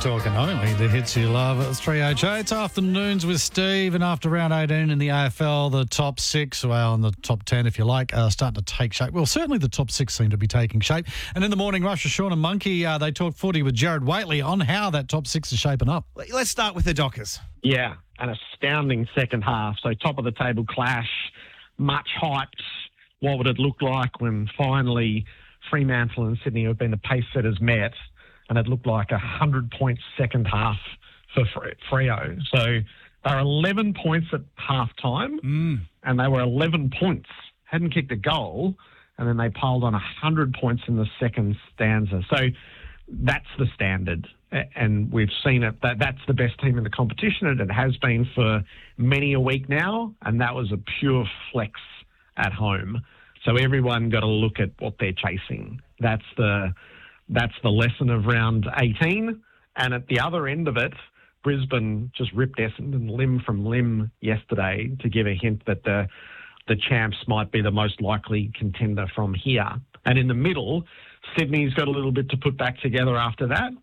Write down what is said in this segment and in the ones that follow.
talking only the hits you love at 3HA. It's Afternoons with Steve, and after round 18 in the AFL, the top six, well, and the top 10, if you like, are starting to take shape. Well, certainly the top six seem to be taking shape. And in the morning rush with Sean and Monkey, they talk footy with Jared Waitley on how that top six is shaping up. Let's start with the Dockers. Yeah, an astounding second half. So top of the table clash, much hyped. What would it look like when finally Fremantle and Sydney have been the pace setters met, and it looked like 100-point second half for Freo. So they were 11 points at half-time, and they were 11 points. Hadn't kicked a goal, and then they piled on 100 points in the second stanza. So that's the standard, and we've seen it. That's the best team in the competition, and it has been for many a week now, and that was a pure flex at home. So everyone got to look at what they're chasing. That's the lesson of round 18. And at the other end of it, Brisbane just ripped Essendon limb from limb yesterday to give a hint that the champs might be the most likely contender from here. And in the middle, Sydney's got a little bit to put back together after that.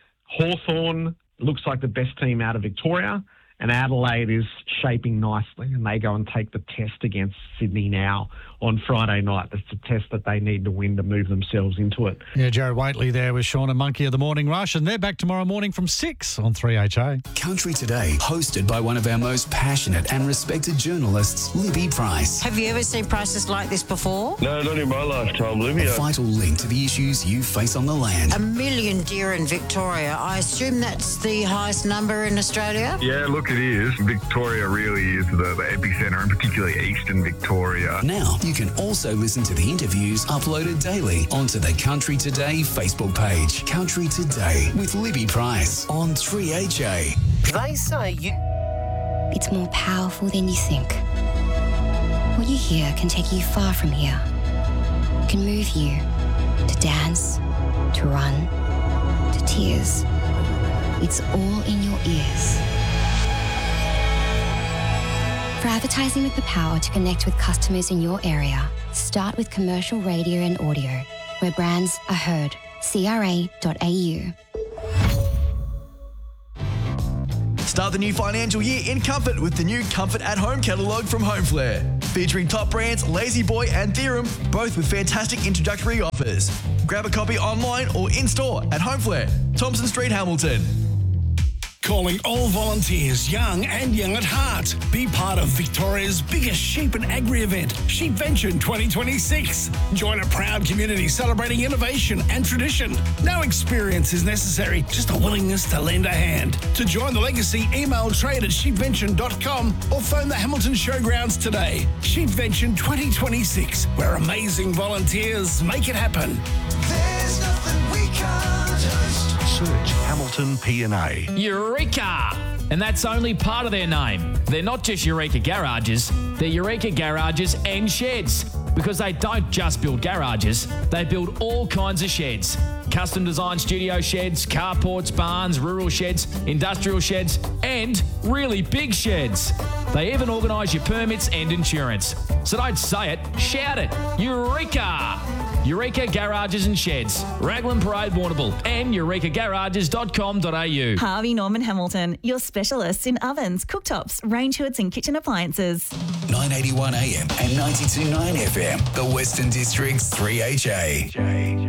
Hawthorn looks like the best team out of Victoria, and Adelaide is shaping nicely, and they go and take the test against Sydney now on Friday night. That's a test that they need to win to move themselves into it. Yeah, Jared Waitley there with Sean and Monkey of the Morning Rush, and they're back tomorrow morning from 6 on 3HA. Country Today, hosted by one of our most passionate and respected journalists, Libby Price. Have you ever seen prices like this before? No, not in my lifetime, Libby. A vital link to the issues you face on the land. 1 million deer in Victoria. I assume that's the highest number in Australia? Yeah, look, it is. Victoria really is the epicentre, and particularly eastern Victoria. Now, you can also listen to the interviews uploaded daily onto the Country Today Facebook page. Country Today with Libby Price on 3HA. They say you... It's more powerful than you think. What you hear can take you far from here. It can move you to dance, to run, to tears. It's all in your ears. For advertising with the power to connect with customers in your area, start with commercial radio and audio, where brands are heard. CRA.au. Start the new financial year in comfort with the new Comfort at Home catalogue from Homeflare, featuring top brands Lazy Boy and Theorem, both with fantastic introductory offers. Grab a copy online or in-store at Homeflare, Thompson Street, Hamilton. Calling all volunteers, young and young at heart. Be part of Victoria's biggest sheep and agri event, Sheepvention 2026. Join a proud community celebrating innovation and tradition. No experience is necessary, just a willingness to lend a hand. To join the legacy, email trade@sheepvention.com or phone the Hamilton Showgrounds today. Sheepvention 2026, where amazing volunteers make it happen. There's nothing we can't just... Search Hamilton P&A. Eureka! And that's only part of their name. They're not just Eureka Garages, they're Eureka Garages and Sheds. Because they don't just build garages, they build all kinds of sheds. Custom designed studio sheds, carports, barns, rural sheds, industrial sheds, and really big sheds. They even organise your permits and insurance. So don't say it, shout it. Eureka! Eureka Garages and Sheds, Raglan Parade, Warrnambool, and eurekagarages.com.au. Harvey Norman Hamilton, your specialists in ovens, cooktops, range hoods and kitchen appliances. 981 AM and 92.9 FM, the Western District's 3HA.